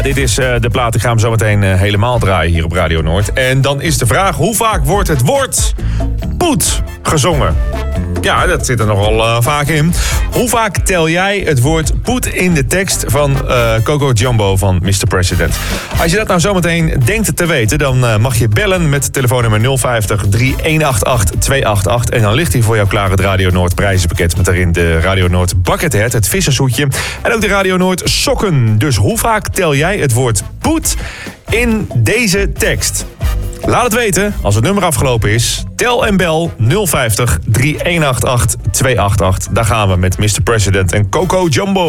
Ja, dit is de plaat. Ik ga hem zo meteen helemaal draaien hier op Radio Noord. En dan is de vraag, hoe vaak wordt het woord poet gezongen? Ja, dat zit er nogal vaak in. Hoe vaak tel jij het woord poet in de tekst van Coco Jumbo van Mr. President? Als je dat nou zometeen denkt te weten, dan mag je bellen met telefoonnummer 050 3188 288. En dan ligt hier voor jou klaar het Radio Noord prijzenpakket met daarin de Radio Noord Bucket Hat, het vissershoedje. En ook de Radio Noord sokken. Dus hoe vaak tel jij het woord poet in deze tekst? Laat het weten als het nummer afgelopen is. Tel en bel 050 3188 288. Daar gaan we met Mr. President en Coco Jumbo.